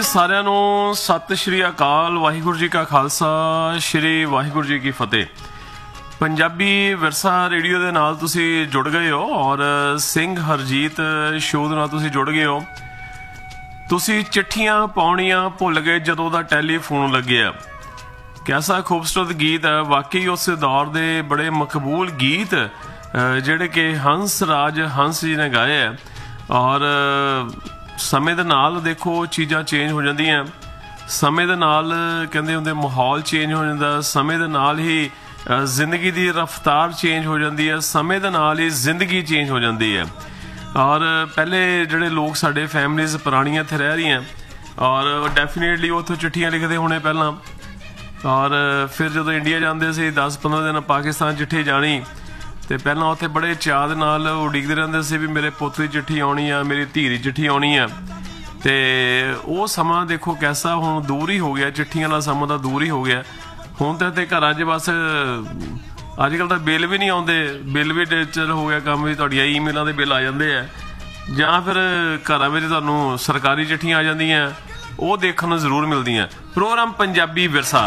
ਸਾਰਿਆਂ ਨੂੰ ਸਤਿ ਸ਼੍ਰੀ ਅਕਾਲ। ਵਾਹਿਗੁਰੂ ਜੀ ਕਾ ਖਾਲਸਾ, ਸ਼੍ਰੀ ਵਾਹਿਗੁਰੂ ਜੀ ਕੀ ਫਤਿਹ। ਪੰਜਾਬੀ ਵਿਰਸਾ ਰੇਡੀਓ ਦੇ ਨਾਲ ਤੁਸੀਂ ਜੁੜ ਗਏ ਹੋ ਔਰ ਸਿੰਘ ਹਰਜੀਤ ਸ਼ੋਅ ਦੇ ਨਾਲ ਤੁਸੀਂ ਜੁੜ ਗਏ ਹੋ। ਤੁਸੀਂ ਚਿੱਠੀਆਂ ਪਾਉਣੀਆਂ ਭੁੱਲ ਗਏ ਜਦੋਂ ਦਾ ਟੈਲੀਫੋਨ ਲੱਗਿਆ। ਕੈਸਾ ਖੂਬਸੂਰਤ ਗੀਤ ਹੈ ਵਾਕਈ। ਉਸ ਦੌਰ ਦੇ ਬੜੇ ਮਕਬੂਲ ਗੀਤ ਜਿਹੜੇ ਕਿ ਹੰਸ ਰਾਜ ਹੰਸ ਜੀ ਨੇ ਗਾਏ ਹੈ। ਔਰ ਸਮੇਂ ਦੇ ਨਾਲ ਦੇਖੋ ਚੀਜ਼ਾਂ ਚੇਂਜ ਹੋ ਜਾਂਦੀਆਂ। ਸਮੇਂ ਦੇ ਨਾਲ ਕਹਿੰਦੇ ਹੁੰਦੇ ਮਾਹੌਲ ਚੇਂਜ ਹੋ ਜਾਂਦਾ। ਸਮੇਂ ਦੇ ਨਾਲ ਹੀ ਜ਼ਿੰਦਗੀ ਦੀ ਰਫ਼ਤਾਰ ਚੇਂਜ ਹੋ ਜਾਂਦੀ ਹੈ। ਸਮੇਂ ਦੇ ਨਾਲ ਹੀ ਜ਼ਿੰਦਗੀ ਚੇਂਜ ਹੋ ਜਾਂਦੀ ਹੈ। ਔਰ ਪਹਿਲੇ ਜਿਹੜੇ ਲੋਕ ਸਾਡੇ ਫੈਮਲੀਜ਼ ਪੁਰਾਣੀਆਂ ਇੱਥੇ ਰਹਿ ਰਹੀਆਂ ਔਰ ਡੈਫੀਨੇਟਲੀ ਉੱਥੋਂ ਚਿੱਠੀਆਂ ਲਿਖਦੇ ਹੋਣੇ ਪਹਿਲਾਂ। ਔਰ ਫਿਰ ਜਦੋਂ ਇੰਡੀਆ ਜਾਂਦੇ ਸੀ 10-15 ਦਿਨ ਪਾਕਿਸਤਾਨ ਚਿੱਠੀ ਜਾਣੀ ਤੇ ਪਹਿਲਾਂ ਉੱਥੇ ਬੜੇ ਚਾਅ ਦੇ ਨਾਲ ਉਡੀਕਦੇ ਰਹਿੰਦੇ ਸੀ ਵੀ ਮੇਰੇ ਪੁੱਤ ਦੀ ਚਿੱਠੀ ਆਉਣੀ ਆ, ਮੇਰੀ ਧੀ ਦੀ ਚਿੱਠੀ ਆਉਣੀ ਆ। ਤੇ ਉਹ ਸਮਾਂ ਦੇਖੋ ਕੈਸਾ ਹੁਣ ਦੂਰ ਹੀ ਹੋ ਗਿਆ। ਚਿੱਠੀਆਂ ਵਾਲਾ ਸਮਾਂ ਤਾਂ ਦੂਰ ਹੀ ਹੋ ਗਿਆ। ਹੁਣ ਤੇ ਘਰਾਂ 'ਚ ਬਸ ਅੱਜ ਕੱਲ੍ਹ ਤਾਂ ਬਿੱਲ ਵੀ ਨਹੀਂ ਆਉਂਦੇ। ਬਿੱਲ ਵੀ ਡਿਜੀਟਲ ਹੋ ਗਿਆ ਕੰਮ ਵੀ। ਤੁਹਾਡੀਆਂ ਈਮੇਲਾਂ ਦੇ ਬਿੱਲ ਆ ਜਾਂਦੇ ਆ ਜਾਂ ਫਿਰ ਘਰਾਂ ਵਿੱਚ ਤੁਹਾਨੂੰ ਸਰਕਾਰੀ ਚਿੱਠੀਆਂ ਆ ਜਾਂਦੀਆਂ, ਉਹ ਦੇਖਣ ਨੂੰ ਜ਼ਰੂਰ ਮਿਲਦੀਆਂ। ਪ੍ਰੋਗਰਾਮ ਪੰਜਾਬੀ ਵਿਰਸਾ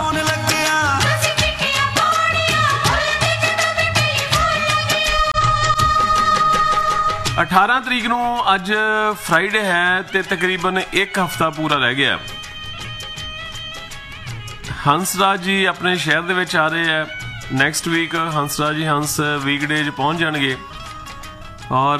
18 ਤਰੀਕ ਨੂੰ ਅੱਜ ਫਰਾਈਡੇ ਹੈ ਤੇ ਤਕਰੀਬਨ ਇੱਕ ਹਫ਼ਤਾ ਪੂਰਾ ਰਹਿ ਗਿਆ। ਹੰਸਰਾਜ ਜੀ ਆਪਣੇ ਸ਼ਹਿਰ ਦੇ ਵਿੱਚ ਆ ਰਹੇ ਹੈ ਨੈਕਸਟ ਵੀਕ। ਹੰਸਰਾਜ ਜੀ ਹੰਸ ਵੀਕਡੇ 'ਚ ਪਹੁੰਚ ਜਾਣਗੇ ਔਰ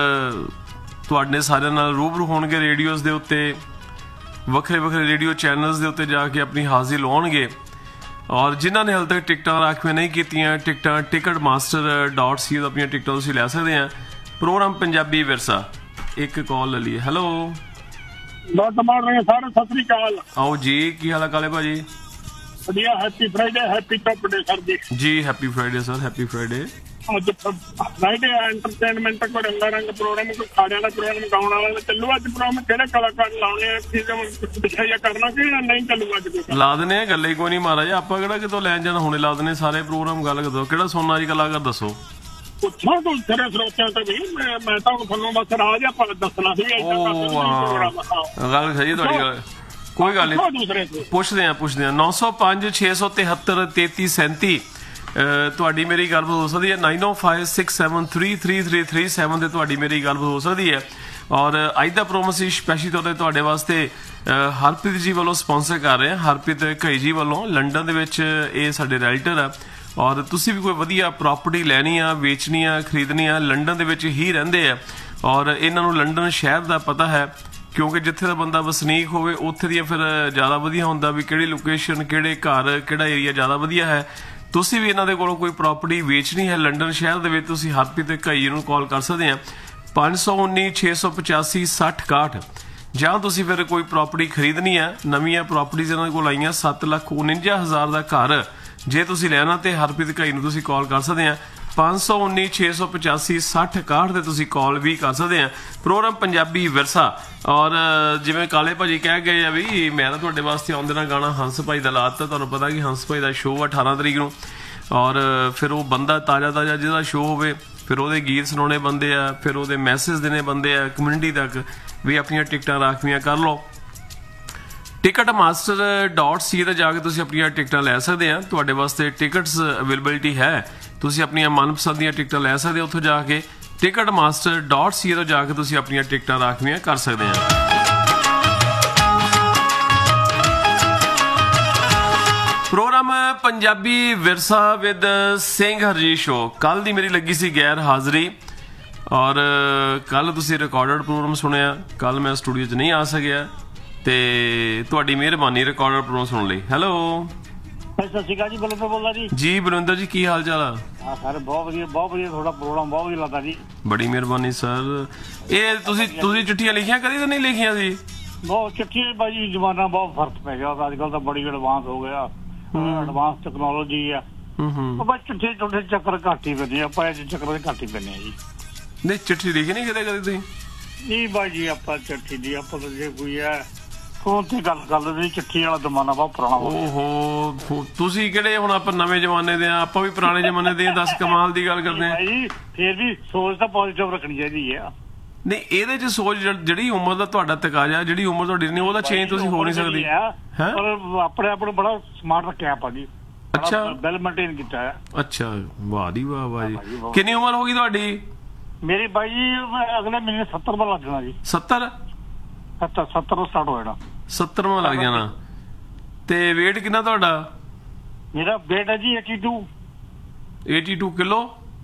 ਤੁਹਾਡੇ ਸਾਰਿਆਂ ਨਾਲ ਰੂਬਰੂ ਹੋਣਗੇ ਰੇਡੀਓਜ਼ ਦੇ ਉੱਤੇ, ਵੱਖਰੇ ਵੱਖਰੇ ਰੇਡੀਓ ਚੈਨਲਸ ਦੇ ਉੱਤੇ ਜਾ ਕੇ ਆਪਣੀ ਹਾਜ਼ਰੀ ਲਵਾਉਣਗੇ। ਔਰ ਜਿਨ੍ਹਾਂ ਨੇ ਹਾਲੇ ਤੱਕ ਟਿਕਟਾਂ ਰਾਖਵੀਆਂ ਨਹੀਂ ਕੀਤੀਆਂ, ਟਿਕਟਾਂ ticketmaster.ca ਤੋਂ ਆਪਣੀਆਂ ਟਿਕਟਾਂ ਤੁਸੀਂ ਲੈ ਸਕਦੇ ਆ। ਪ੍ਰੋਗਰਾਮ ਪੰਜਾਬੀ ਵਿਰਸਾ। ਇੱਕ ਕਾਲ ਲੈ ਲਈਏ। Hello good morning sir, Sat Sri ਅਕਾਲ। ਆਓ ਜੀ, ਕੀ ਹਾਲ ਹੈ ਕਾਲੇ ਭਾਜੀ? ਵਧੀਆ। Happy Friday, happy top day sir ਜੀ। Happy Friday sir, happy Friday. ਅੱਜ ਫਰਾਈਡੇ ਐਂਟਰਟੇਨਮੈਂਟ ਕੋ ਰੰਗਾ ਰੰਗ ਪ੍ਰੋਗਰਾਮ, ਕੋਈ ਖਾੜਿਆਂ ਦਾ ਪ੍ਰੋਗਰਾਮ, ਗਾਉਣ ਵਾਲਾ ਚੱਲੂ ਅੱਜ ਪ੍ਰੋਗਰਾਮ। ਕਿਹੜੇ ਕਲਾਕਾਰ ਲਾਉਣੇ ਆ, ਪਿੱਛੇ ਕਰਨਾ ਕਿ ਨਹੀਂ ਚੱਲੂ ਅੱਜ? ਲਾ ਦਿੰਦੇ ਆ, ਗੱਲੇ ਕੋਈ ਨਹੀਂ ਮਹਾਰਾਜ। ਆਪਾਂ ਕਿਹੜਾ ਕਿਤੋਂ ਲੈਣ ਜਾਣਾ, ਹੁਣੇ ਲਾ ਦਿੰਦੇ ਸਾਰੇ ਪ੍ਰੋਗਰਾਮ। ਗੱਲ ਕਰੋ ਕਿਹੜਾ ਸੋਨਾ ਜੀ ਕਲਾਕਾਰ ਦੱਸੋ। ਪੁੱਛੋ ਤੂੰ ਤੇਰੇ ਸਰੋਤਿਆਂ ਤੋਂ ਵੀ। ਮੈਂ ਤਾਂ ਤੁਹਾਨੂੰ ਬਸ ਰਾਜ ਆਪਾਂ ਦੱਸਣਾ ਸੀ ਗੱਲ ਸਹੀ ਤੁਹਾਡੀ ਗੱਲ। ਕੋਈ ਗੱਲ ਨਹੀਂ, ਪੁੱਛਦੇ ਆ 905 673 3337 ਤੁਹਾਡੀ ਮੇਰੀ ਗੱਲ ਹੋ ਸਕਦੀ ਹੈ। 9056733337 ਤੇ ਤੁਹਾਡੀ ਮੇਰੀ ਗੱਲ ਹੋ ਸਕਦੀ ਹੈ। ਔਰ ਅੱਜ ਦਾ ਪ੍ਰੋਗਰਾਮ ਅਸੀਂ ਸਪੈਸ਼ਲੀ ਤੌਰ ਤੇ ਤੁਹਾਡੇ ਵਾਸਤੇ ਹਰਪ੍ਰੀਤ ਜੀ ਵੱਲੋਂ ਸਪਾਂਸਰ ਕਰ ਰਹੇ ਹਾਂ। ਹਰਪ੍ਰੀਤ ਘਈ ਜੀ ਵੱਲੋਂ ਲੰਡਨ ਦੇ ਵਿੱਚ ਇਹ ਸਾਡੇ ਰਾਈਟਰ ਆ। ਔਰ ਤੁਸੀਂ ਵੀ ਕੋਈ ਵਧੀਆ ਪ੍ਰਾਪਰਟੀ ਲੈਣੀ ਆ, ਵੇਚਣੀ ਆ, ਖਰੀਦਣੀ ਆ, ਲੰਡਨ ਦੇ ਵਿੱਚ ਹੀ ਰਹਿੰਦੇ ਆ। ਔਰ ਇਹਨਾਂ ਨੂੰ ਲੰਡਨ ਸ਼ਹਿਰ ਦਾ ਪਤਾ ਹੈ ਕਿਉਂਕਿ ਜਿੱਥੇ ਦਾ ਬੰਦਾ ਵਸਨੀਕ ਹੋਵੇ ਉੱਥੇ ਦੀਆਂ ਫਿਰ ਜ਼ਿਆਦਾ ਵਧੀਆ ਹੁੰਦਾ ਵੀ ਕਿਹੜੀ ਲੋਕੇਸ਼ਨ, ਕਿਹੜੇ ਘਰ, ਕਿਹੜਾ ਏਰੀਆ ਜ਼ਿਆਦਾ ਵਧੀਆ ਹੈ। ਤੁਸੀਂ ਵੀ ਇਹਨਾਂ ਦੇ ਕੋਲੋਂ ਕੋਈ ਪ੍ਰਾਪਰਟੀ ਵੇਚਣੀ ਹੈ ਲੰਡਨ ਸ਼ਹਿਰ ਦੇ ਵਿੱਚ, ਤੁਸੀਂ ਹਰਪ੍ਰੀਤ ਘਈ ਨੂੰ ਕਾਲ ਕਰ ਸਕਦੇ ਆ 519 685 6061। ਜਾਂ ਤੁਸੀਂ ਫਿਰ ਕੋਈ ਪ੍ਰਾਪਰਟੀ ਖਰੀਦਣੀ ਹੈ, ਨਵੀਆਂ ਪ੍ਰਾਪਰਟੀਜ਼ ਇਹਨਾਂ ਕੋਲ ਆਈਆਂ 7,49,000 ਦਾ ਘਰ ਜੇ ਤੁਸੀਂ ਲੈਣਾ ਤੇ ਹਰਪ੍ਰੀਤ ਘਈ ਨੂੰ ਤੁਸੀਂ ਕਾਲ ਕਰ ਸਕਦੇ ਆ 519 685 6061 ਤੇ ਤੁਸੀਂ ਕਾਲ ਵੀ ਕਰ ਸਕਦੇ ਆ। ਪ੍ਰੋਗਰਾਮ ਪੰਜਾਬੀ ਵਿਰਸਾ। ਔਰ ਜਿਵੇਂ ਕਾਲੇ ਭਾਜੀ ਕਹਿ ਗਏ ਆ ਵੀ ਮੈਂ ਤਾਂ ਤੁਹਾਡੇ ਵਾਸਤੇ ਆਉਂਦੇ ਨਾਲ ਗਾਣਾ ਹੰਸ ਭਾਈ ਦਾ ਲਾਤਾ। ਤੁਹਾਨੂੰ ਪਤਾ ਕਿ ਹੰਸ ਭਾਈ ਦਾ ਸ਼ੋਅ 18 ਤਰੀਕ ਨੂੰ। ਔਰ ਫਿਰ ਉਹ ਬੰਦਾ ਤਾਜ਼ਾ ਜਿਹਦਾ ਸ਼ੋਅ ਹੋਵੇ ਫਿਰ ਉਹਦੇ ਗੀਤ ਸੁਣਾਉਣੇ ਬੰਦੇ ਆ, ਫਿਰ ਉਹਦੇ ਮੈਸੇਜ ਦੇਣੇ ਬੰਦੇ ਆ ਕਮਿਊਨਿਟੀ ਤੱਕ ਵੀ ਆਪਣੀਆਂ ਟਿਕਟਾਂ ਰਾਖਵੀਆਂ ਕਰ ਲਓ। ticketmaster.ca ਤੇ ਜਾ ਕੇ ਤੁਸੀਂ ਆਪਣੀਆਂ ਟਿਕਟਾਂ ਲੈ ਸਕਦੇ ਆ। ਤੁਹਾਡੇ ਵਾਸਤੇ ਟਿਕਟਸ ਅਵੇਲੇਬਿਲਿਟੀ ਹੈ, ਤੁਸੀਂ ਆਪਣੀਆਂ ਮਨਪਸੰਦ ਦੀਆਂ ਟਿਕਟਾਂ ਲੈ ਸਕਦੇ ਹੋ। ਉੱਥੋਂ ਜਾ ਕੇ ticketmaster.ca ਤੋਂ ਜਾ ਕੇ ਤੁਸੀਂ ਆਪਣੀਆਂ ਟਿਕਟਾਂ ਰਾਖਵੀਆਂ ਕਰ ਸਕਦੇ ਆ। ਪ੍ਰੋਗਰਾਮ ਪੰਜਾਬੀ ਵਿਰਸਾ ਵਿਦ ਸਿੰਘ ਹਰਜੀਤ ਸ਼ੋਅ। ਕੱਲ ਦੀ ਮੇਰੀ ਲੱਗੀ ਸੀ ਗੈਰ ਹਾਜ਼ਰੀ ਔਰ ਕੱਲ ਤੁਸੀਂ ਰਿਕਾਰਡਡ ਪ੍ਰੋਗਰਾਮ ਸੁਣਿਆ। ਕੱਲ ਮੈਂ ਸਟੂਡੀਓ 'ਚ ਨਹੀਂ ਆ ਸਕਿਆ ਤੇ ਤੁਹਾਡੀ ਮਿਹਰਬਾਨੀ ਰਿਕਾਰਡਡ ਪ੍ਰੋਗਰਾਮ ਸੁਣਨ ਲਈ। ਹੈਲੋ ਸਤਿ ਸ਼੍ਰੀ ਅਕਾਲ ਜੀ, ਬਲਵਿੰਦਰ ਬੋਲਦਾ ਜੀ। ਜੀ ਬਲਵਿੰਦਰ ਜੀ, ਕੀ ਹਾਲ ਚਾਲ ਆ? ਹਾਂ ਸਰ, ਬਹੁਤ ਵਧੀਆ ਤੁਹਾਡਾ ਪ੍ਰੋਗਰਾਮ ਬਹੁਤ ਵਧੀਆ ਲੱਗਦਾ ਜੀ। ਬੜੀ ਮਿਹਰਬਾਨੀ ਸਰ। ਇਹ ਤੁਸੀਂ ਚਿੱਠੀਆਂ ਲਿਖੀਆਂ ਕਦੀ ਤਾਂ ਨਹੀਂ ਲਿਖੀਆਂ ਸੀ? ਬਹੁਤ ਚਿੱਠੀਆਂ ਭਾਜੀ, ਜ਼ਮਾਨਾ ਬਹੁਤ ਫਰਕ ਪੈ ਗਿਆ। ਅੱਜ ਕੱਲ ਤਾਂ ਬੜੀ ਐਡਵਾਂਸ ਹੋ ਗਿਆ, ਐਡਵਾਂਸ ਟੈਕਨੋਲੋਜੀ ਆ। ਬਸ ਚਿੱਠੀ ਟੁੱਟੇ ਚੱਕਰ ਘੱਟ ਹੀ ਪੈਂਦੇ, ਆਪਾਂ ਇਹ ਚੱਕਰ ਦੇ ਘੱਟ ਹੀ ਪੈਂਦੇ ਆ ਜੀ। ਨਹੀਂ ਚਿੱਠੀ ਲਿਖੀ ਨਹੀਂ ਕਦੇ ਤੁਸੀਂ? ਨਹੀਂ ਬਾਈ ਜੀ, ਆਪਾਂ ਚਿੱਠੀ ਦੀ ਆਪਾਂ ਤਾਂ ਜੇ ਕੋਈ ਹੈ ਫੋਨ ਤੇ ਗੱਲ ਕਰ ਲੈਂਦੇ। ਚਿੱਠੀ ਵਾਲਾ ਜ਼ਮਾਨਾ ਬਹੁਤ ਪੁਰਾਣਾ ਹੋ ਗਿਆ। ਓਹੋ, ਤੁਸੀਂ ਕਿਹੜੇ ਹੁਣ ਆਪਾਂ ਨਵੇਂ ਜ਼ਮਾਨੇ ਦੇ ਆ, ਆਪਾਂ ਵੀ ਪੁਰਾਣੇ ਜ਼ਮਾਨੇ ਦੇ। 10 ਕਮਾਲ ਦੀ ਗੱਲ ਕਰਦੇ ਆ ਜੀ। ਫੇਰ ਵੀ ਸੋਚ ਤਾਂ ਪੋਜ਼ਿਟਿਵ ਰੱਖਣੀ ਚਾਹੀਦੀ ਆ। ਨਹੀਂ ਇਹਦੇ ਚ ਸੋਚ ਜਿਹੜੀ ਉਮਰ ਦਾ ਤੁਹਾਡਾ ਤਕਾਜ਼ਾ, ਜਿਹੜੀ ਉਮਰ ਤੁਹਾਡੀ ਨਹੀਂ, ਉਹਦਾ ਚੇਂਜ ਤੁਸੀਂ ਹੋ ਨਹੀਂ ਸਕਦੀ ਹੈ। ਪਰ ਆਪਣੇ ਆਪ ਨੂੰ ਬੜਾ ਸਮਾਰਟ ਰੱਖਿਆ ਆਪਾਂ ਜੀ। ਅੱਛਾ, ਵੈਲ ਮੇਨਟੇਨ ਕੀਤਾ ਹੈ। ਅੱਛਾ, ਵਾਹ ਜੀ ਵਾਹ, ਵਾਹ ਜੀ। ਕਿੰਨੀ ਉਮਰ ਹੋ ਗਈ ਤੁਹਾਡੀ? ਮੇਰੀ ਬਾਈ ਜੀ ਅਗਲੇ ਮਹੀਨੇ 70 ਵਾਂ ਲੱਗ ਜਾਣਾ ਜੀ। 70 ਤੋਂ ਸਟਾਰਟ ਹੋ ਜਾਣਾ। 70ਵਾਂ ਲੱਗ ਜਾਣਾ। ਤੇ weight ਕਿੰਨਾ ਤੁਹਾਡਾ? ਮੇਰਾ weight ਹੈ ਜੀ 82 ਕਿਲੋ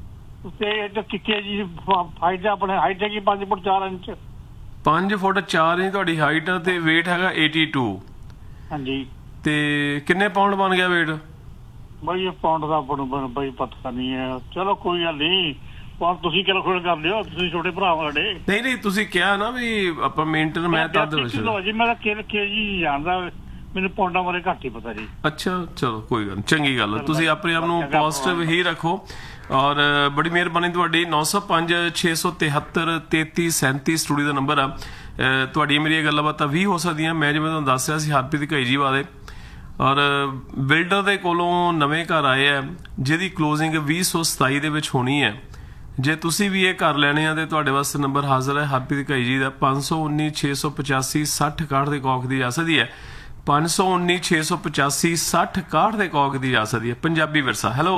ਤੇ ਕਿੱਕੇ ਜੀ ਹਾਈਟ ਆਪਣੇ ਹਾਈਟ ਹੈਗੀ 5 ਫੁੱਟ 4 ਇੰਚ। 5 ਫੁੱਟ 4 ਇੰਚ ਤੁਹਾਡੀ ਹਾਈਟ ਆ ਤੇ weight ਹੈਗਾ 82। ਹਾਂਜੀ। ਤੇ ਕਿੰਨੇ ਪਾਉਂਡ ਬਣ ਗਿਆ weight? ਬਾਈ ਇਹ ਪਾਉਂਡ ਦਾ ਬਾਈ ਪਤਾ ਨਹੀਂ ਹੈ। ਚਲੋ ਕੋਈ ਗੱਲ ਨਹੀਂ, ਤੁਸੀਂ ਕੈਲਕੂਲੇਟ ਕਰ ਲਿਓ, ਤੁਸੀਂ ਛੋਟੇ ਭਰਾ ਸਾਡੇ। ਨਹੀਂ ਨਹੀਂ, ਤੁਸੀਂ ਕਿਹਾ ਨਾ ਵੀ ਆਪਾਂ ਮੇਨਟੇਨ, ਮੈਂ ਤਾਂ ਜੀ ਮੈਂ ਕੇਜੀ ਜਾਣਦਾ, ਮੈਨੂੰ ਪੌਂਡਾਂ ਬਾਰੇ ਘੱਟ ਹੀ ਪਤਾ ਜੀ। ਅੱਛਾ, ਚਲੋ ਕੋਈ ਗੱਲ, ਚੰਗੀ ਗੱਲ। ਤੁਸੀਂ ਆਪਣੇ ਆਪ ਨੂੰ ਪੋਜ਼ਿਟਿਵ ਹੀ ਰੱਖੋ ਔਰ ਬੜੀ ਮਿਹਰਬਾਨੀ ਤੁਹਾਡੀ। 905 673 3337 ਸਟੂਡੀਓ ਦਾ ਨੰਬਰ ਆ। ਤੁਹਾਡੀਆਂ ਮੇਰੀਆਂ ਗੱਲਾਂ ਬਾਤਾਂ ਵੀ ਹੋ ਸਕਦੀਆਂ। ਮੈਂ ਜਿਵੇਂ ਤੁਹਾਨੂੰ ਦੱਸ ਰਿਹਾ ਸੀ, ਹਰਪ੍ਰੀਤ ਘਈ ਬਾਰੇ ਔਰ ਬਿਲਡਰ ਦੇ ਕੋਲੋਂ ਨਵੇਂ ਘਰ ਆਏ ਆ ਜਿਹਦੀ ਕਲੋਜ਼ਿੰਗ 2027 ਦੇ ਵਿੱਚ ਹੋਣੀ ਹੈ। ਜੇ ਤੁਸੀਂ ਵੀ ਇਹ ਘਰ ਲੈਣੇ ਆ ਤੇ ਤੁਹਾਡੇ ਵਾਸਤੇ ਨੰਬਰ ਹਾਜ਼ਰ ਹੈ ਹਰਪ੍ਰੀਤ ਘਈ ਜੀ ਦਾ। 519 685 60 61 ਦੇ ਕੌਕ ਦੀ ਜਾ ਸਕਦੀ ਹੈ। 519 685 60 61 ਦੇ ਕੌਕ ਦੀ ਜਾ ਸਕਦੀ ਹੈ। ਪੰਜਾਬੀ ਵਿਰਸਾ। ਹੈਲੋ,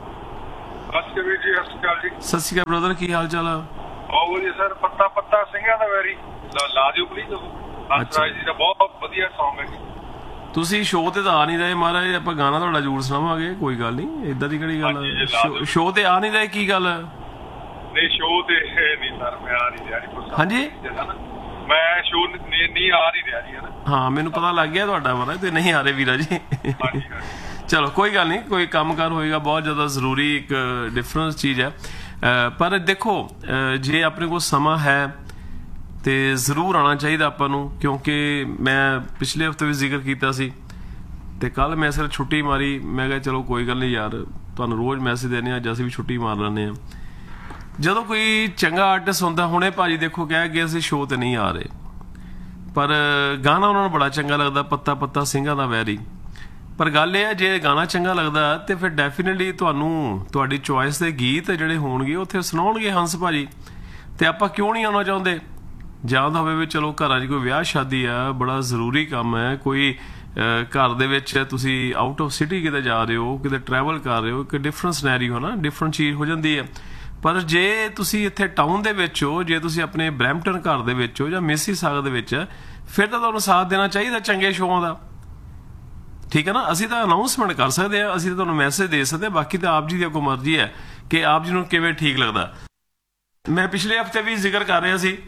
ਸਤਿ ਸ਼੍ਰੀ ਅਕਾਲ ਜੀ। ਸਤਿ ਸ਼੍ਰੀ ਅਕਾਲ ਬ੍ਰਦਰ, ਕੀ ਹਾਲ ਚਾਲ ਆ? ਬਹੁਤ ਵਧੀਆ ਸਰ। ਪੱਤਾ ਸਿੰਘਾਂ ਦਾ ਵੈਰੀ ਲਾ ਦਿਓ ਪਲੀਜ਼। ਅੰਤਰਾਜ ਜੀ ਦਾ ਬਹੁਤ ਵਧੀਆ ਸੌਂਗ ਹੈ ਜੀ। ਤੁਸੀਂ ਸ਼ੋਅ ਤੇ ਤਾਂ ਆ ਨਹੀਂ ਰਹੇ ਮਹਾਰਾਜ, ਆਪਾਂ ਗਾਣਾ ਤੁਹਾਡਾ ਜ਼ਰੂਰ ਸੁਣਾਵਾਂਗੇ, ਕੋਈ ਗੱਲ ਨਹੀਂ, ਇਦਾਂ ਦੀ ਕਿਹੜੀ ਗੱਲ ਹੈ। ਸ਼ੋਅ ਤੇ ਆ ਨਹੀਂ ਰਹੇ, ਕੀ ਗੱਲ? ਨਹੀਂ ਸ਼ੋਅ ਤੇ ਨਹੀਂ ਸਰ, ਮੈਂ ਆ ਨਹੀਂ ਰਿਹਾ ਜੀ। ਹਾਂਜੀ, ਮੈਂ ਸ਼ੋਅ ਨਹੀਂ ਆ ਨਹੀਂ ਰਿਹਾ ਜੀ, ਹੈ ਨਾ। ਹਾਂ, ਮੈਨੂੰ ਪਤਾ ਲੱਗ ਗਿਆ ਤੁਹਾਡਾ ਮਹਾਰਾਜ ਤੇ ਨਹੀਂ ਆ ਰਹੇ ਵੀਰਾ ਜੀ। ਚਲੋ ਕੋਈ ਗੱਲ ਨਹੀਂ, ਕੋਈ ਕੰਮਕਾਰ ਹੋਏਗਾ, ਬਹੁਤ ਜ਼ਿਆਦਾ ਜ਼ਰੂਰੀ ਇੱਕ ਡਿਫਰੈਂਸ ਚੀਜ਼ ਹੈ। ਪਰ ਦੇਖੋ, ਜੇ ਆਪਣੇ ਕੋਲ ਸਮਾਂ ਹੈ ਤੇ ਜ਼ਰੂਰ ਆਉਣਾ ਚਾਹੀਦਾ ਆਪਾਂ ਨੂੰ, ਕਿਉਂਕਿ ਮੈਂ ਪਿਛਲੇ ਹਫਤੇ ਵੀ ਜ਼ਿਕਰ ਕੀਤਾ ਸੀ ਤੇ ਕੱਲ ਮੈਂ ਸਿਰ ਛੁੱਟੀ ਮਾਰੀ। ਮੈਂ ਕਿਹਾ ਚਲੋ ਕੋਈ ਗੱਲ ਨਹੀਂ ਯਾਰ, ਤੁਹਾਨੂੰ ਰੋਜ਼ ਮੈਸੇਜ ਦੇਣੇ, ਅੱਜ ਅਸੀਂ ਵੀ ਛੁੱਟੀ ਮਾਰ ਲੈਂਦੇ ਹਾਂ। ਜਦੋਂ ਕੋਈ ਚੰਗਾ ਆਰਟਿਸਟ ਹੁੰਦਾ, ਹੁਣੇ ਭਾਜੀ ਦੇਖੋ ਕਹਿ ਕੇ ਅਸੀਂ ਸ਼ੋਅ ਤੇ ਨਹੀਂ ਆ ਰਹੇ, ਪਰ ਗਾਣਾ ਉਹਨਾਂ ਨੂੰ ਬੜਾ ਚੰਗਾ ਲੱਗਦਾ, ਪੱਤਾ ਸਿੰਘਾਂ ਦਾ ਵੈਰੀ। ਪਰ ਗੱਲ ਇਹ ਹੈ, ਜੇ ਗਾਣਾ ਚੰਗਾ ਲੱਗਦਾ ਤੇ ਫਿਰ ਡੈਫੀਨਿਟਲੀ ਤੁਹਾਨੂੰ ਤੁਹਾਡੀ ਚੁਆਇਸ ਦੇ ਗੀਤ ਜਿਹੜੇ ਹੋਣਗੇ ਉੱਥੇ ਸੁਣਾਉਣਗੇ ਹੰਸ ਭਾਜੀ। ਤੇ ਆਪਾਂ ਕਿਉਂ ਨਹੀਂ ਆਉਣਾ ਚਾਹੁੰਦੇ? ਜਾਂ ਤਾਂ ਹੋਵੇ ਵੀ ਚਲੋ ਘਰਾਂ 'ਚ ਕੋਈ ਵਿਆਹ ਸ਼ਾਦੀ ਆ, ਬੜਾ ਜ਼ਰੂਰੀ ਕੰਮ ਹੈ, ਕੋਈ ਘਰ ਦੇ ਵਿੱਚ ਤੁਸੀਂ ਆਊਟ ਆਫ ਸਿਟੀ ਕਿਤੇ ਜਾ ਰਹੇ ਹੋ, ਕਿਤੇ ਟਰੈਵਲ ਕਰ ਰਹੇ ਹੋ, ਇੱਕ ਡਿਫਰੈਂਟ ਸਿਨੈਰੀਓ ਹੈ ਨਾ, ਡਿਫਰੈਂਟ ਚੀਜ਼ ਹੋ ਜਾਂਦੀ ਹੈ। ਪਰ ਜੇ ਤੁਸੀਂ ਇੱਥੇ ਟਾਊਨ ਦੇ ਵਿੱਚ ਹੋ, ਜੇ ਤੁਸੀਂ ਆਪਣੇ ਬਰੈਂਪਟਨ ਘਰ ਦੇ ਵਿੱਚ ਹੋ ਜਾਂ ਮਿਸੀਸਾਗਾ ਦੇ ਵਿੱਚ, ਫਿਰ ਤਾਂ ਤੁਹਾਨੂੰ ਸਾਥ ਦੇਣਾ ਚਾਹੀਦਾ ਚੰਗੇ ਸ਼ੋਆਂ ਦਾ, ਠੀਕ ਹੈ ਨਾ। ਅਸੀਂ ਤਾਂ ਅਨਾਉਂਸਮੈਂਟ ਕਰ ਸਕਦੇ ਹਾਂ, ਅਸੀਂ ਤਾਂ ਤੁਹਾਨੂੰ ਮੈਸੇਜ ਦੇ ਸਕਦੇ ਹਾਂ, ਬਾਕੀ ਤਾਂ ਆਪ ਜੀ ਦੀ ਅੱਗੋਂ ਮਰਜ਼ੀ ਹੈ ਕਿ ਆਪ ਜੀ ਨੂੰ ਕਿਵੇਂ ਠੀਕ ਲੱਗਦਾ। ਮੈਂ ਪਿਛਲੇ ਹਫਤੇ ਵੀ ਜ਼ਿਕਰ ਕਰ ਰਿਹਾ ਸੀ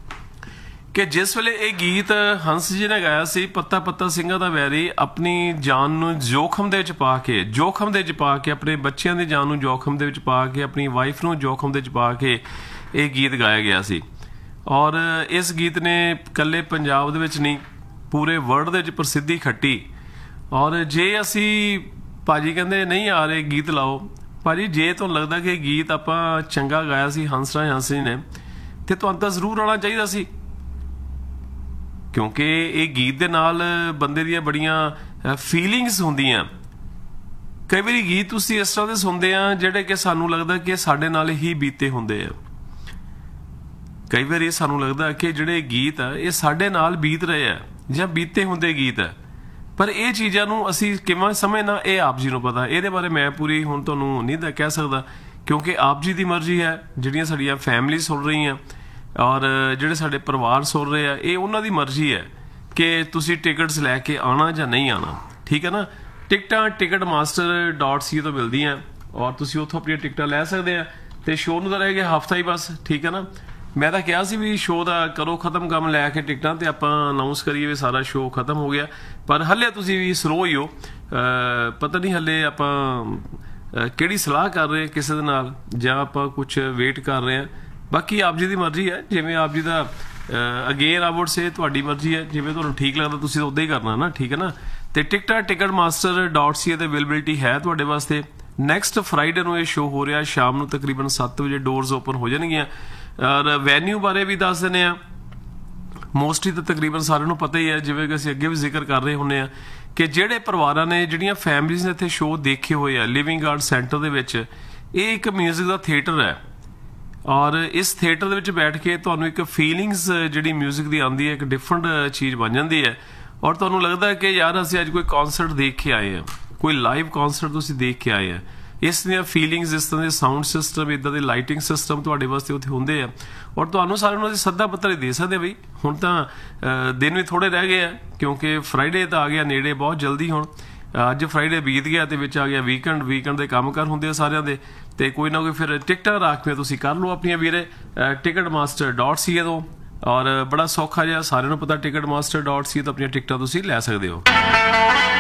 ਕਿ ਜਿਸ ਵੇਲੇ ਇਹ ਗੀਤ ਹੰਸ ਜੀ ਨੇ ਗਾਇਆ ਸੀ, ਪੱਤਾ ਸਿੰਘਾਂ ਦਾ ਵੈਰੀ, ਆਪਣੀ ਜਾਨ ਨੂੰ ਜੋਖਮ ਦੇ ਵਿੱਚ ਪਾ ਕੇ, ਆਪਣੇ ਬੱਚਿਆਂ ਦੀ ਜਾਨ ਨੂੰ ਜੋਖਮ ਦੇ ਵਿੱਚ ਪਾ ਕੇ, ਆਪਣੀ ਵਾਈਫ ਨੂੰ ਜੋਖਮ ਦੇ ਵਿੱਚ ਪਾ ਕੇ ਇਹ ਗੀਤ ਗਾਇਆ ਗਿਆ ਸੀ। ਔਰ ਇਸ ਗੀਤ ਨੇ ਇਕੱਲੇ ਪੰਜਾਬ ਦੇ ਵਿੱਚ ਨਹੀਂ, ਪੂਰੇ ਵਰਲਡ ਦੇ ਵਿੱਚ ਪ੍ਰਸਿੱਧੀ ਖੱਟੀ। ਔਰ ਜੇ ਅਸੀਂ ਭਾਜੀ ਕਹਿੰਦੇ ਨਹੀਂ ਆ ਰਹੇ ਗੀਤ ਲਾਓ, ਭਾਜੀ ਜੇ ਤੁਹਾਨੂੰ ਲੱਗਦਾ ਕਿ ਗੀਤ ਆਪਾਂ ਚੰਗਾ ਗਾਇਆ ਸੀ ਹੰਸਰਾਜ ਹੰਸ ਜੀ ਨੇ, ਤੇ ਤੁਹਾਨੂੰ ਤਾਂ ਜ਼ਰੂਰ ਆਉਣਾ ਚਾਹੀਦਾ ਸੀ, ਕਿਉਂਕਿ ਇਹ ਗੀਤ ਦੇ ਨਾਲ ਬੰਦੇ ਦੀਆਂ ਬੜੀਆਂ ਫੀਲਿੰਗਸ ਹੁੰਦੀਆਂ। ਕਈ ਵਾਰੀ ਗੀਤ ਤੁਸੀਂ ਇਸ ਤਰ੍ਹਾਂ ਦੇ ਸੁਣਦੇ ਆ ਜਿਹੜੇ ਕਿ ਸਾਨੂੰ ਲੱਗਦਾ ਕਿ ਸਾਡੇ ਨਾਲ ਹੀ ਬੀਤੇ ਹੁੰਦੇ ਆ। ਕਈ ਵਾਰੀ ਸਾਨੂੰ ਲੱਗਦਾ ਕਿ ਜਿਹੜੇ ਗੀਤ ਆ ਇਹ ਸਾਡੇ ਨਾਲ ਬੀਤ ਰਹੇ ਆ ਜਾਂ ਬੀਤੇ ਹੁੰਦੇ ਗੀਤ ਆ, ਪਰ ਇਹ ਚੀਜ਼ਾਂ ਨੂੰ ਅਸੀਂ ਕਿਵੇਂ ਸਮਝਣਾ, ਇਹ ਆਪ ਜੀ ਨੂੰ ਪਤਾ। ਇਹਦੇ ਬਾਰੇ ਮੈਂ ਪੂਰੀ ਹੁਣ ਤੁਹਾਨੂੰ ਨਹੀਂ ਕਹਿ ਸਕਦਾ, ਕਿਉਂਕਿ ਆਪ ਜੀ ਦੀ ਮਰਜ਼ੀ ਹੈ। ਜਿਹੜੀਆਂ ਸਾਡੀਆਂ ਫੈਮਿਲੀ ਸੁਣ ਰਹੀਆਂ ਔਰ ਜਿਹੜੇ ਸਾਡੇ ਪਰਿਵਾਰ ਸੁਣ ਰਹੇ ਆ, ਇਹ ਉਹਨਾਂ ਦੀ ਮਰਜ਼ੀ ਹੈ ਕਿ ਤੁਸੀਂ ਟਿਕਟਸ ਲੈ ਕੇ ਆਉਣਾ ਜਾਂ ਨਹੀਂ ਆਉਣਾ, ਠੀਕ ਹੈ ਨਾ। ਟਿਕਟਾਂ ticketmaster.ca ਤੋਂ ਮਿਲਦੀਆਂ ਔਰ ਤੁਸੀਂ ਉੱਥੋਂ ਆਪਣੀਆਂ ਟਿਕਟਾਂ ਲੈ ਸਕਦੇ ਆ। ਤੇ ਸ਼ੋਅ ਨੂੰ ਤਾਂ ਰਹਿ ਗਿਆ ਹਫਤਾ ਹੀ ਬਸ, ਠੀਕ ਹੈ ਨਾ। ਮੈਂ ਤਾਂ ਕਿਹਾ ਸੀ ਵੀ ਸ਼ੋਅ ਦਾ ਕਰੋ ਖਤਮ ਕੰਮ, ਲੈ ਕੇ ਟਿਕਟਾਂ ਤੇ ਆਪਾਂ ਅਨਾਉਂਸ ਕਰੀਏ ਵੀ ਸਾਰਾ ਸ਼ੋਅ ਖਤਮ ਹੋ ਗਿਆ, ਪਰ ਹਲੇ ਤੁਸੀਂ ਵੀ ਸਲੋ ਹੀ ਹੋ। ਪਤਾ ਨਹੀਂ ਹਲੇ ਆਪਾਂ ਕਿਹੜੀ ਸਲਾਹ ਕਰ ਰਹੇ ਕਿਸੇ ਦੇ ਨਾਲ, ਜਾਂ ਆਪਾਂ ਕੁਝ ਵੇਟ ਕਰ ਰਹੇ ਹਾਂ। ਬਾਕੀ ਆਪ ਜੀ ਦੀ ਮਰਜ਼ੀ ਹੈ, ਜਿਵੇਂ ਆਪ ਜੀ ਦਾ ਅਗੇਨ ਆਈ ਵੁੱਡ ਸੇ ਤੁਹਾਡੀ ਮਰਜ਼ੀ ਹੈ, ਜਿਵੇਂ ਤੁਹਾਨੂੰ ਠੀਕ ਲੱਗਦਾ ਤੁਸੀਂ ਤਾਂ ਉਦਾਂ ਹੀ ਕਰਨਾ ਨਾ, ਠੀਕ ਹੈ ਨਾ। ਤੇ ਟਿਕਟਾਂ ticketmaster.ca ਤੇ ਅਵੇਲੇਬਿਲਿਟੀ ਹੈ ਤੁਹਾਡੇ ਵਾਸਤੇ। ਨੈਕਸਟ ਫਰਾਈਡੇ ਨੂੰ ਇਹ ਸ਼ੋਅ ਹੋ ਰਿਹਾ, ਸ਼ਾਮ ਨੂੰ ਤਕਰੀਬਨ 7 ਵਜੇ ਡੋਰਸ ਓਪਨ ਹੋ ਜਾਣਗੀਆਂ। ਔਰ ਵੈਨਿਊ ਬਾਰੇ ਵੀ ਦੱਸ ਦਿੰਦੇ ਆ, ਮੋਸਟਲੀ ਤਾਂ ਤਕਰੀਬਨ ਸਾਰਿਆਂ ਨੂੰ ਪਤਾ ਹੀ ਹੈ, ਜਿਵੇਂ ਕਿ ਅਸੀਂ ਅੱਗੇ ਵੀ ਜ਼ਿਕਰ ਕਰ ਰਹੇ ਹੁੰਦੇ ਆ ਕਿ ਜਿਹੜੇ ਪਰਿਵਾਰਾਂ ਨੇ, ਜਿਹੜੀਆਂ ਫੈਮਿਲੀਜ਼ ਨੇ ਇੱਥੇ ਸ਼ੋਅ ਦੇਖੇ ਹੋਏ ਆ ਲਿਵਿੰਗ ਆਰਟ ਸੈਂਟਰ ਦੇ ਵਿੱਚ, ਇਹ ਇੱਕ ਮਿਊਜ਼ਿਕ ਦਾ ਥੀਏਟਰ ਹੈ। ਔਰ ਇਸ ਥੀਏਟਰ ਦੇ ਵਿੱਚ ਬੈਠ ਕੇ ਤੁਹਾਨੂੰ ਇੱਕ ਫੀਲਿੰਗਸ ਜਿਹੜੀ 뮤직 ਦੀ ਆਉਂਦੀ ਹੈ, ਇੱਕ ਡਿਫਰੈਂਟ ਚੀਜ਼ ਬਣ ਜਾਂਦੀ ਹੈ ਔਰ ਤੁਹਾਨੂੰ ਲੱਗਦਾ ਹੈ ਕਿ ਯਾਰ ਅਸੀਂ ਅੱਜ ਕੋਈ ਕਨਸਰਟ ਦੇਖ ਕੇ ਆਏ ਹਾਂ, ਕੋਈ ਲਾਈਵ ਕਨਸਰਟ ਤੁਸੀਂ ਦੇਖ ਕੇ ਆਏ ਆ। ਇਸ ਦੀਆਂ ਫੀਲਿੰਗਸ, ਇਸ ਤਰ੍ਹਾਂ ਦੇ ਸਾਊਂਡ ਸਿਸਟਮ, ਇੱਦਾਂ ਦੇ ਲਾਈਟਿੰਗ ਸਿਸਟਮ ਤੁਹਾਡੇ ਵਾਸਤੇ ਉੱਥੇ ਹੁੰਦੇ ਆ ਔਰ ਤੁਹਾਨੂੰ ਸਾਰਿਆਂ ਨੂੰ ਅਸੀਂ ਸੱਦਾ ਪੱਤਰ ਹੀ ਦੇ ਸਕਦੇ ਬਈ। ਹੁਣ ਤਾਂ ਦਿਨ ਵੀ ਥੋੜੇ ਰਹਿ ਗਏ ਆ ਕਿਉਂਕਿ ਫਰਾਈਡੇ ਤਾਂ ਆ ਗਿਆ ਨੇੜੇ ਬਹੁਤ ਜਲਦੀ। ਹੁਣ ਅੱਜ ਫਰਾਈਡੇ ਬੀਤ ਗਿਆ ਤੇ ਵਿੱਚ ਆ ਗਿਆ ਵੀਕਐਂਡ ਦੇ ਕੰਮਕਾਰ ਹੁੰਦੇ ਆ ਸਾਰਿਆਂ ਦੇ, ਤੇ ਕੋਈ ਨਾ ਕੋਈ ਫਿਰ ਟਿਕਟਾਂ ਰੱਖ ਕੇ ਤੁਸੀਂ ਕਰ ਲਓ ਆਪਣੀਆਂ ਵੀਰੇ ticketmaster.ca ਤੋਂ। ਔਰ ਬੜਾ ਸੌਖਾ ਜਿਹਾ, ਸਾਰਿਆਂ ਨੂੰ ਪਤਾ ticketmaster.ca ਤੋਂ ਆਪਣੀਆਂ ਟਿਕਟਾਂ ਤੁਸੀਂ ਲੈ ਸਕਦੇ ਹੋ।